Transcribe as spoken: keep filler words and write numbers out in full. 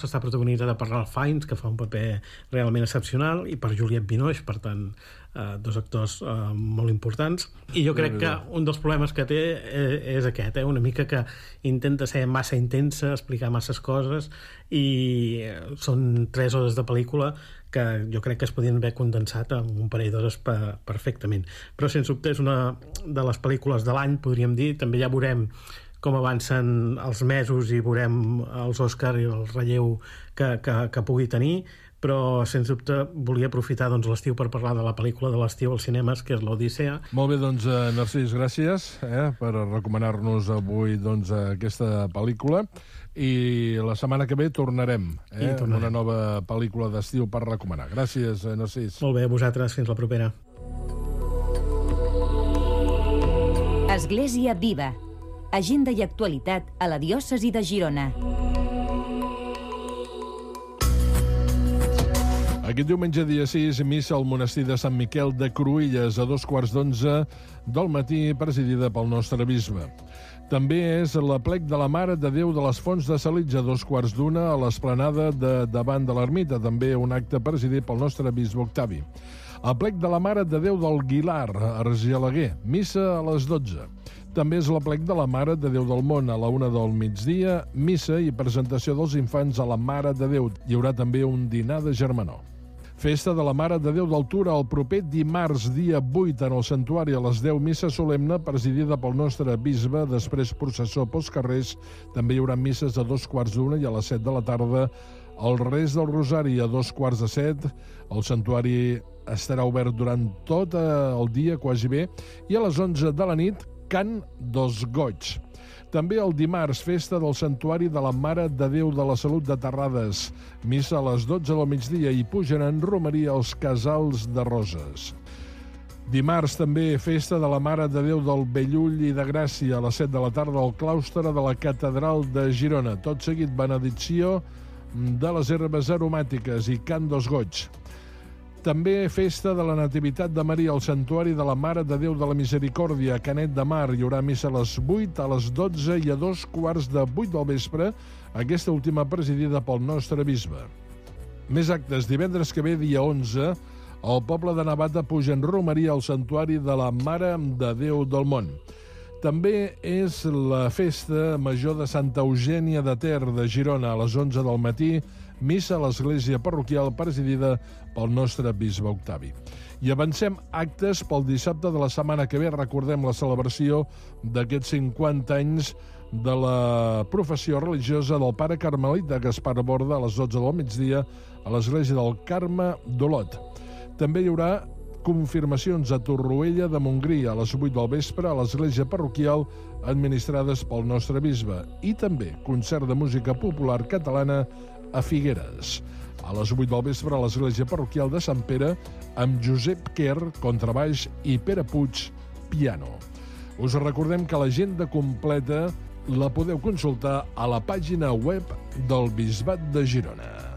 Està protagonitzada per Ralph Fiennes, que fa un paper realment excepcional, i per Juliette Binoche, per tant, eh, dos actors eh, molt importants. I jo crec que un dels problemes que té eh, és aquest, eh, una mica que intenta ser massa intensa, explicar masses coses, i són tres hores de pel·lícula que jo crec que es podien haver condensat en un parell d'hores per, perfectament. Però, sens dubte, és una de les pel·lícules de l'any, podríem dir. També ja veurem com avancen els mesos i veurem els Òscar i el relleu que, que, que pugui tenir, però sens dubte volia aprofitar doncs, l'estiu per parlar de la pel·lícula de l'estiu als cinemes, que és l'Odissea. Molt bé, doncs, Narcís, gràcies eh, per recomanar-nos avui doncs, aquesta pel·lícula, i la setmana que ve tornarem, eh, amb una nova pel·lícula d'estiu per recomanar. Gràcies, Narcís. Molt bé, a vosaltres, fins la propera. Església Viva. Agenda i actualitat a la diòcesi de Girona. Aquest diumenge, dia sis, missa al monestir de Sant Miquel de Cruïlles a dos quarts d'onze del matí, presidida pel nostre bisbe. També és l'aplec de la Mare de Déu de les Fonts de Salitja a dos quarts d'una a l'esplanada de davant de l'ermita, també un acte presidit pel nostre bisbe Octavi. Aplec de la Mare de Déu del Guilar, a Argelaguer, missa a les dotze. També és l'aplec de la Mare de Déu del Món a la una del migdia, missa i presentació dels infants a la Mare de Déu. Hi haurà també un dinar de germanor. Festa de la Mare de Déu d'Altura el proper dimarts, dia vuit, en el santuari a les deu, missa solemne presidida pel nostre bisbe, després processó pels carrers. També hi haurà misses a dos quarts d'una i a les set de la tarda. El Res del Rosari a dos quarts de set. El santuari estarà obert durant tot el dia, quasi bé, i a les onze de la nit, Cant dos Goigs. També el dimarts, festa del Santuari de la Mare de Déu de la Salut de Terrades. Missa a les dotze del migdia i pujaran romeria als casals de Roses. Dimarts també festa de la Mare de Déu del Bellull i de Gràcia a les set de la tarda al claustre de la Catedral de Girona. Tot seguit, benedicció de les herbes aromàtiques i Cant dos Goigs. També festa de la Nativitat de Maria al Santuari de la Mare de Déu de la Misericòrdia a Canet de Mar. Hi haurà missa a les vuit, a les dotze i a dos quarts de vuit del vespre, aquesta última presidida pel nostre bisbe. Més actes. Divendres que ve, dia onze, el poble de Navata puja en romeria al Santuari de la Mare de Déu del Món. També és la festa major de Santa Eugènia de Ter de Girona a les onze del matí, missa a l'església parroquial presidida pel nostre bisbe Octavi. I avancem actes pel dissabte de la setmana que ve. Recordem la celebració d'aquests cinquanta anys de la professió religiosa del pare carmelita Gaspar Borda a les dotze del migdia a l'església del Carme d'Olot. També hi haurà confirmacions a Torroella de Montgrí a les vuit del vespre a l'església parroquial administrades pel nostre bisbe, i també concert de música popular catalana a Figueres a les vuit del vespre a l'església parroquial de Sant Pere amb Josep Quer, contrabaix, i Pere Puig, piano. Us recordem que l'agenda completa la podeu consultar a la pàgina web del Bisbat de Girona.